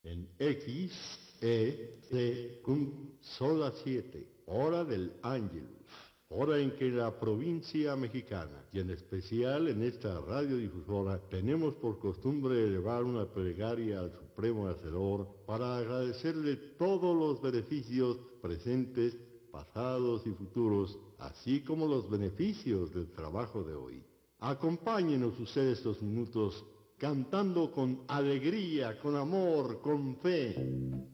en X, son las 7, hora del Ángelus, hora en que la provincia mexicana, y en especial en esta radiodifusora, tenemos por costumbre elevar una plegaria al Supremo Hacedor para agradecerle todos los beneficios presentes, pasados y futuros, así como los beneficios del trabajo de hoy. Acompáñenos ustedes estos minutos cantando con alegría, con amor, con fe.